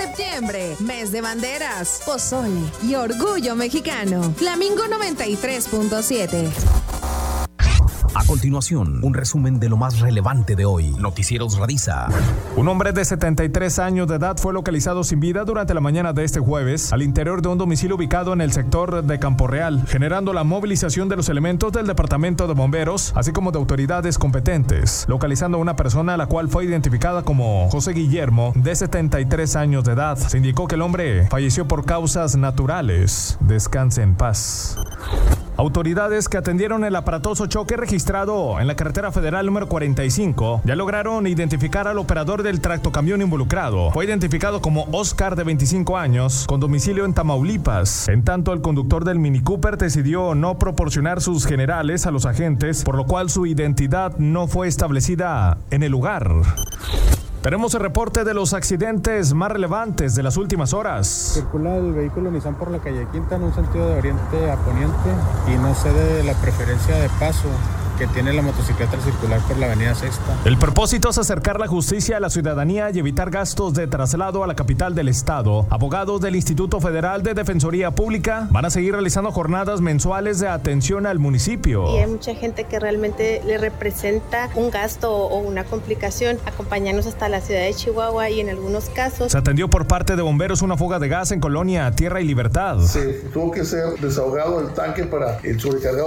septiembre, mes de banderas, pozole y orgullo mexicano. Flamingo 93.7. A continuación, un resumen de lo más relevante de hoy. Noticieros Radisa. Un hombre de 73 años de edad fue localizado sin vida durante la mañana de este jueves al interior de un domicilio ubicado en el sector de Campo Real, generando la movilización de los elementos del Departamento de Bomberos, así como de autoridades competentes, localizando a una persona la cual fue identificada como José Guillermo, de 73 años de edad. Se indicó que el hombre falleció por causas naturales. Descanse en paz. Autoridades que atendieron el aparatoso choque registrado en la carretera federal número 45 ya lograron identificar al operador del tractocamión involucrado. Fue identificado como Oscar, de 25 años, con domicilio en Tamaulipas. En tanto, el conductor del Mini Cooper decidió no proporcionar sus generales a los agentes, por lo cual su identidad no fue establecida en el lugar. Tenemos el reporte de los accidentes más relevantes de las últimas horas. Circula el vehículo Nissan por la calle Quinta en un sentido de oriente a poniente y no cede la preferencia de paso que tiene la motocicleta al circular por la avenida Sexta. El propósito es acercar la justicia a la ciudadanía y evitar gastos de traslado a la capital del estado. Abogados del Instituto Federal de Defensoría Pública van a seguir realizando jornadas mensuales de atención al municipio. Y hay mucha gente que realmente le representa un gasto o una complicación acompañarnos hasta la ciudad de Chihuahua, y en algunos casos se atendió por parte de bomberos una fuga de gas en Colonia Tierra y Libertad. Se tuvo que ser desahogado el tanque para el sobrecargado